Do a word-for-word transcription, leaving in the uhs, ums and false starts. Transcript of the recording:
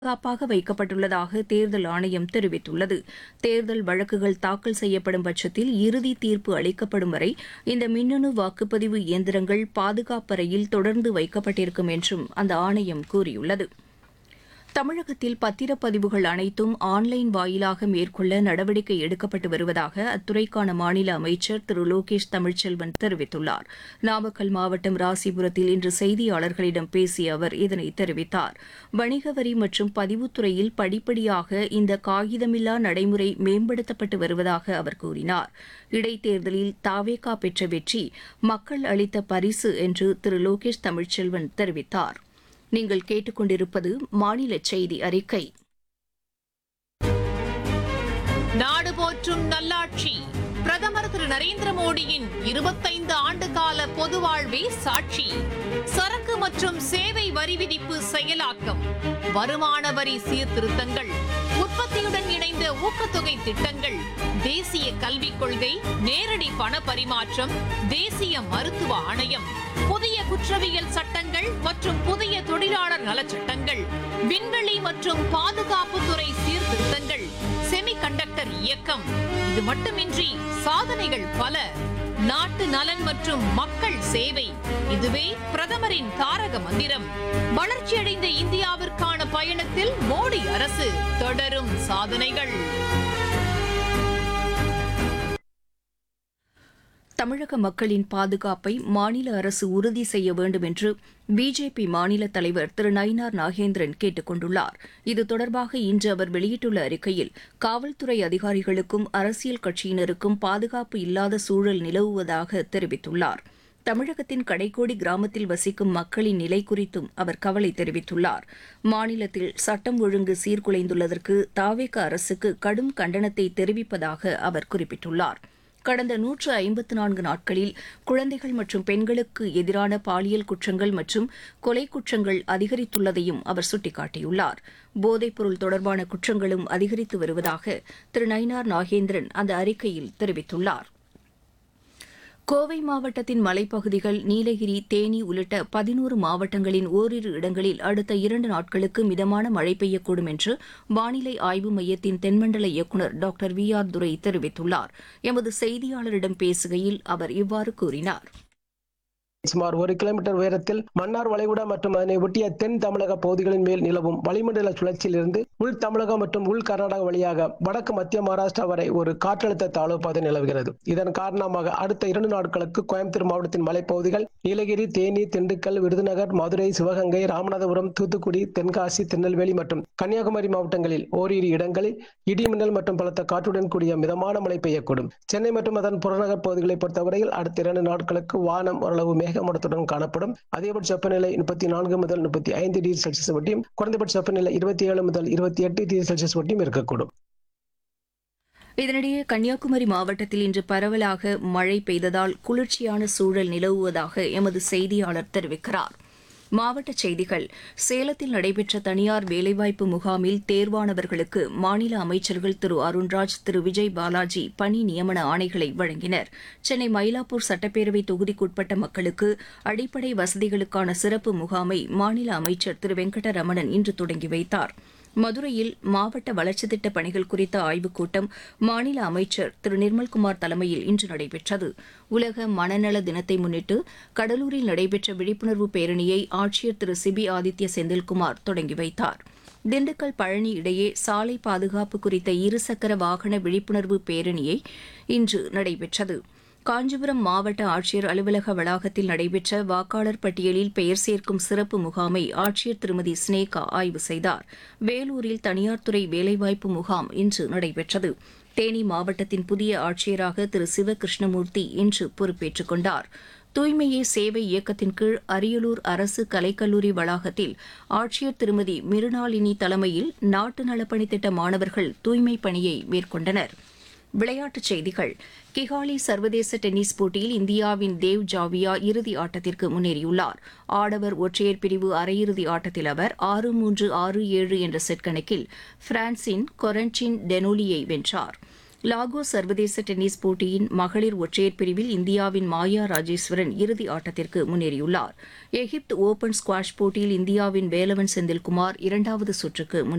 பாதுகாப்பாக வைக்கப்பட்டுள்ளதாக தேர்தல் ஆணையம் தெரிவித்துள்ளது. தேர்தல் வழக்குகள் தாக்கல் செய்யப்படும் பட்சத்தில் இறுதி தீர்ப்பு அளிக்கப்படும் வரை இந்த மின்னணு வாக்குப்பதிவு இயந்திரங்கள் பாதுகாப்பறையில் தொடர்ந்து வைக்கப்பட்டிருக்கும் என்றும் அந்த ஆணையம் கூறியுள்ளது. தமிழகத்தில் பத்திரப்பதிவுகள் அனைத்தும் ஆன்லைன் வாயிலாக மேற்கொள்ள நடவடிக்கை எடுக்கப்பட்டு வருவதாக அத்துறைக்கான மாநில அமைச்சர் திரு லோகேஷ் தமிழ்ச்செல்வன் தெரிவித்துள்ளார். நாமக்கல் மாவட்டம் ராசிபுரத்தில் இன்று செய்தியாளர்களிடம் பேசிய அவர் இதனை தெரிவித்தார். வணிக வரி மற்றும் பதிவுத்துறையில் படிப்படியாக இந்த காகிதமில்லா நடைமுறை மேம்படுத்தப்பட்டு வருவதாக அவர் கூறினார். இடைத்தேர்தலில் தாவேகா பெற்ற வெற்றி மக்கள் அளித்த பரிசு என்று திரு லோகேஷ் தமிழ்ச்செல்வன் தெரிவித்தார். நீங்கள் கேட்டுக்கொண்டிருப்பது மாநில செய்தி அறிக்கை. நாடு போற்றும் நல்லாட்சி பிரதமர் திரு நரேந்திர மோடியின் இருபத்தைந்து ஆண்டு கால பொது வாழ்வே சாட்சி. சரக்கு மற்றும் சேவை வரி விதிப்பு செயலாக்கம், வருமான வரி சீர்திருத்தங்கள், உற்பத்தியுடன் இணைந்த ஊக்கத்தொகை திட்டங்கள், தேசிய கல்விக் கொள்கை, நேரடி பண பரிமாற்றம், தேசிய மருத்துவ ஆணையம், புதிய குற்றவியல் சட்டங்கள் மற்றும் புதிய தொழிலாளர் நலச்சட்டங்கள், விண்வெளி மற்றும் பாதுகாப்புத்துறை சீர்திருத்தங்கள், செமிகண்டக்டர் இயக்கம். இது மட்டுமின்றி சாதனைகள் பல. நாட்டு நலன் மற்றும் மக்கள் சேவை, இதுவே பிரதமரின் தாரக மந்திரம். வளர்ச்சியடைந்த இந்தியாவிற்கான பயணத்தில் மோடி அரசு தொடரும் சாதனைகள். தமிழக மக்களின் பாதுகாப்பை மாநில அரசு உறுதி செய்ய வேண்டும் என்று பிஜேபி மாநில தலைவர் திரு நயினார் நாகேந்திரன் கேட்டுக் கொண்டுள்ளார். இது தொடர்பாக இன்று அவர் வெளியிட்டுள்ள அறிக்கையில், காவல்துறை அதிகாரிகளுக்கும் அரசியல் கட்சியினருக்கும் பாதுகாப்பு இல்லாத சூழல் நிலவுவதாக தெரிவித்துள்ளார். தமிழகத்தின் கடைக்கோடி கிராமத்தில் வசிக்கும் மக்களின் நிலை குறித்தும் அவர் கவலை தெரிவித்துள்ளார். மாநிலத்தில் சட்டம் ஒழுங்கு சீர்குலைந்துள்ளதற்கு தாவேக அரசுக்கு கடும் கண்டனத்தை தெரிவிப்பதாக அவர் குறிப்பிட்டுள்ளார். கடந்த நூற்று ஐம்பத்து நான்கு நாட்களில் குழந்தைகள் மற்றும் பெண்களுக்கு எதிரான பாலியல் குற்றங்கள் மற்றும் கொலை குற்றங்கள் அதிகரித்துள்ளதையும் அவர் சுட்டிக்காட்டியுள்ளார். போதைப்பொருள் தொடர்பான குற்றங்களும் அதிகரித்து வருவதாக திரு நயினார் நாகேந்திரன் அந்த அறிக்கையில் தெரிவித்துள்ளார். கோவை மாவட்டத்தின் மலைப்பகுதிகள், நீலகிரி, தேனி உள்ளிட்ட பதினோரு மாவட்டங்களின் ஓரிரு இடங்களில் அடுத்த இரண்டு நாட்களுக்கு மிதமான மழை பெய்யக்கூடும் என்று வானிலை ஆய்வு மையத்தின் தென்மண்டல இயக்குநர் டாக்டர் வி ஆர் துரை தெரிவித்துள்ளார். எமது செய்தியாளரிடம் பேசுகையில் அவர் இவ்வாறு கூறினார். சுமார் ஒரு கிலோமீட்டர் உயரத்தில் மன்னார் வளைகுடா மற்றும் அதனை ஒட்டிய தென் தமிழக பகுதிகளின் மேல் நிலவும் வளிமண்டல சுழற்சியிலிருந்து உள் தமிழகம் மற்றும் உள் கர்நாடகா வழியாக வடக்கு மத்திய மகாராஷ்டிரா வரை ஒரு காற்றழுத்த தாழ்வு பாதை நிலவுகிறது. இதன் காரணமாக அடுத்த இரண்டு நாட்களுக்கு கோயம்புத்தூர் மாவட்டத்தின் மலைப்பகுதிகள், நீலகிரி, தேனி, திண்டுக்கல், விருதுநகர், மதுரை, சிவகங்கை, ராமநாதபுரம், தூத்துக்குடி, தென்காசி, திருநெல்வேலி மற்றும் கன்னியாகுமரி மாவட்டங்களில் ஓரிரு இடங்களில் இடிமின்னல் மற்றும் பலத்த காற்றுடன் கூடிய மிதமான மழை பெய்யக்கூடும். சென்னை மற்றும் அதன் புறநகர் பகுதிகளை பொறுத்தவரையில் அடுத்த இரண்டு நாட்களுக்கு வானம் ஓரளவு மேகமூட்டத்துடன் காணப்படும். அதிகபட்ச வெப்பநிலை முப்பத்தி நான்கு முதல் முப்பத்தி ஐந்து டிகிரி செல்சியஸ் வட்டியும், குறைந்தபட்ச வெப்பநிலை இருபத்தி ஏழு முதல் இருபத்தி எட்டு டிகிரி செல்சியஸ் வட்டியும் இருக்கக்கூடும். இதனிடையே கன்னியாகுமரி மாவட்டத்தில் இன்று பரவலாக மழை பெய்ததால் குளிர்ச்சியான சூழல் நிலவுவதாக எமது செய்தியாளர் தெரிவிக்கிறார். மாவட்டச் செய்திகள். சேலத்தில் நடைபெற்ற தனியார் வேலைவாய்ப்பு முகாமில் தேர்வானவர்களுக்கு மாநில அமைச்சர்கள் திரு அருண்ராஜ், திரு விஜய் பாலாஜி பணி நியமன ஆணைகளை வழங்கினர். சென்னை மயிலாப்பூர் சட்டப்பேரவை தொகுதிக்குட்பட்ட மக்களுக்கு அடிப்படை வசதிகளுக்கான சிறப்பு முகாமை மாநில அமைச்சர் திரு வெங்கடரமணன் இன்று தொடங்கி வைத்தார். மதுரையில் மாவட்ட வளர்ச்சித் திட்டப் பணிகள் குறித்த ஆய்வுக் கூட்டம் மாநில அமைச்சர் திரு நிர்மல்குமார் தலைமையில் இன்று நடைபெற்றது. உலக மனநல தினத்தை முன்னிட்டு கடலூரில் நடைபெற்ற விழிப்புணர்வு பேரணியை ஆட்சியர் திரு சிபி ஆதித்ய செந்தில்குமார் தொடங்கி வைத்தார். திண்டுக்கல் பழனி இடையே சாலை பாதுகாப்பு குறித்த இருசக்கர வாகன விழிப்புணர்வு பேரணியை இன்று நடைபெற்றது. காஞ்சிபுரம் மாவட்ட ஆட்சியர் அலுவலக வளாகத்தில் நடைபெற்ற வாக்காளர் பட்டியலில் பெயர் சேர்க்கும் சிறப்பு முகாமை ஆட்சியர் திருமதி ஸ்னேகா ஆய்வு செய்தார். வேலூரில் தனியார் துறை வேலைவாய்ப்பு முகாம் இன்று நடைபெற்றது. தேனி மாவட்டத்தின் புதிய ஆட்சியராக திரு சிவகிருஷ்ணமூர்த்தி இன்று பொறுப்பேற்றுக் கொண்டார். தூய்மையே சேவை இயக்கத்தின் கீழ் அரியலூர் அரசு கலைக்கல்லூரி வளாகத்தில் ஆட்சியர் திருமதி மிருணாளினி தலைமையில் நாட்டு நலப்பணி திட்ட மாணவர்கள் தூய்மைப் பணியை மேற்கொண்டனர். விளையாட்டுச் செய்திகள். கிகாலி சர்வதேச டென்னிஸ் போட்டியில் இந்தியாவின் தேவ் ஜாவியா இறுதி ஆட்டத்திற்கு முன்னேறியுள்ளார். ஆடவர் ஒற்றையர் பிரிவு அரையிறுதி ஆட்டத்தில் அவர் ஆறு மூன்று ஆறு ஏழு என்ற செட் கணக்கில் பிரான்சின் கொரன்டின் டெனோலியை வென்றார். லாகோஸ் சர்வதேச டென்னிஸ் போட்டியின் மகளிர் ஒற்றையர் பிரிவில் இந்தியாவின் மாயா ராஜேஸ்வரன் இறுதி ஆட்டத்திற்கு முன்னேறியுள்ளார். எகிப்து ஓபன் ஸ்குவாஷ் போட்டியில் இந்தியாவின் வேலவன் செந்தில்குமார் இரண்டாவது சுற்றுக்கு